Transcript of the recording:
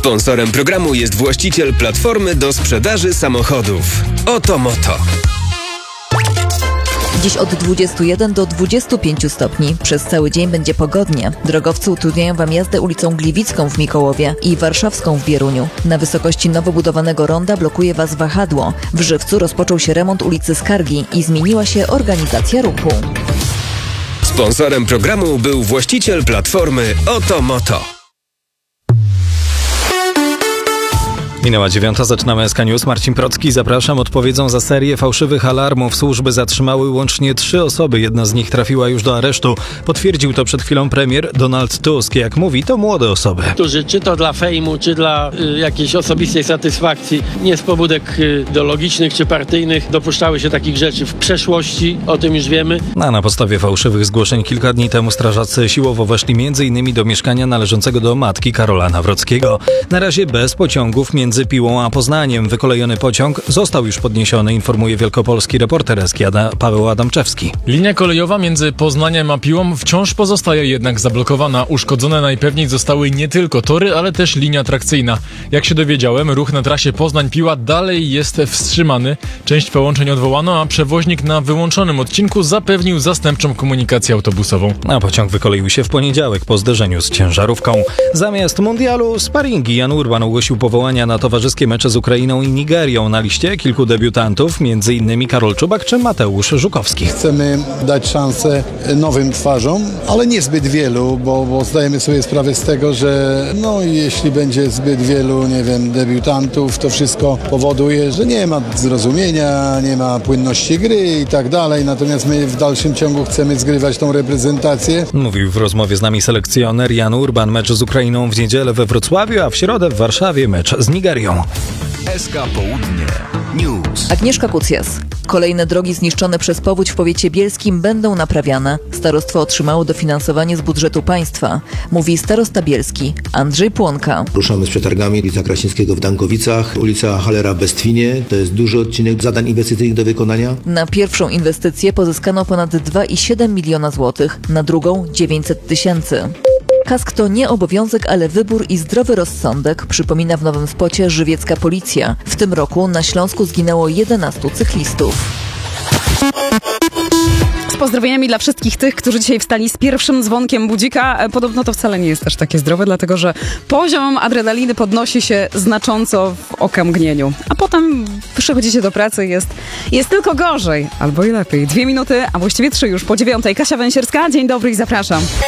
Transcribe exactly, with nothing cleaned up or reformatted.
Sponsorem programu jest właściciel platformy do sprzedaży samochodów Oto Moto. Dziś od dwudziestu jeden do dwudziestu pięciu stopni. Przez cały dzień będzie pogodnie. Drogowcy utrudniają Wam jazdę ulicą Gliwicką w Mikołowie i Warszawską w Bieruniu. Na wysokości nowo budowanego ronda blokuje Was wahadło. W Żywcu rozpoczął się remont ulicy Skargi i zmieniła się organizacja ruchu. Sponsorem programu był właściciel platformy Oto Moto. Minęła dziewiąta, zaczynamy S K News. Marcin Procki, zapraszam. Odpowiedzą za serię fałszywych alarmów służby zatrzymały łącznie trzy osoby. Jedna z nich trafiła już do aresztu. Potwierdził to przed chwilą premier Donald Tusk. Jak mówi, to młode osoby. Którzy czy to dla fejmu, czy dla y, jakiejś osobistej satysfakcji, nie z pobudek y, ideologicznych czy partyjnych, dopuszczały się takich rzeczy w przeszłości, o tym już wiemy. A na podstawie fałszywych zgłoszeń kilka dni temu strażacy siłowo weszli m.in. do mieszkania należącego do matki Karola Nawrockiego. Na razie bez pociągów między Między Piłą a Poznaniem. Wykolejony pociąg został już podniesiony, informuje wielkopolski reporter S K Ada Paweł Adamczewski. Linia kolejowa między Poznaniem a Piłą wciąż pozostaje jednak zablokowana. Uszkodzone najpewniej zostały nie tylko tory, ale też linia atrakcyjna. Jak się dowiedziałem, ruch na trasie Poznań-Piła dalej jest wstrzymany. Część połączeń odwołano, a przewoźnik na wyłączonym odcinku zapewnił zastępczą komunikację autobusową. A pociąg wykoleił się w poniedziałek po zderzeniu z ciężarówką. Zamiast mundialu sparingi. Jan Urban ogłosił powołania na towarzyskie mecze z Ukrainą i Nigerią. Na liście kilku debiutantów, między innymi Karol Czubak czy Mateusz Żukowski. Chcemy dać szansę nowym twarzom, ale nie zbyt wielu, bo, bo zdajemy sobie sprawę z tego, że no jeśli będzie zbyt wielu, nie wiem, debiutantów, to wszystko powoduje, że nie ma zrozumienia, nie ma płynności gry i tak dalej. Natomiast my w dalszym ciągu chcemy zgrywać tą reprezentację. Mówił w rozmowie z nami selekcjoner Jan Urban. Mecz z Ukrainą w niedzielę we Wrocławiu, a w środę w Warszawie mecz z Nigerią. S K Południe News. Agnieszka Kucjas. Kolejne drogi zniszczone przez powódź w powiecie bielskim będą naprawiane. Starostwo otrzymało dofinansowanie z budżetu państwa. Mówi starosta bielski Andrzej Płonka. Ruszamy z przetargami. Ulica Krasińskiego w Dankowicach, ulica Halera w Bestwinie. To jest duży odcinek zadań inwestycyjnych do wykonania. Na pierwszą inwestycję pozyskano ponad dwa i siedem miliona złotych, na drugą dziewięćset tysięcy. Kask to nie obowiązek, ale wybór i zdrowy rozsądek, przypomina w nowym spocie żywiecka policja. W tym roku na Śląsku zginęło jedenastu cyklistów. Z pozdrowieniami dla wszystkich tych, którzy dzisiaj wstali z pierwszym dzwonkiem budzika. Podobno to wcale nie jest aż takie zdrowe, dlatego że poziom adrenaliny podnosi się znacząco w okamgnieniu. A potem przychodzicie do pracy i jest, jest tylko gorzej, albo i lepiej. Dwie minuty, a właściwie trzy już po dziewiątej. Kasia Węsierska, dzień dobry i zapraszam.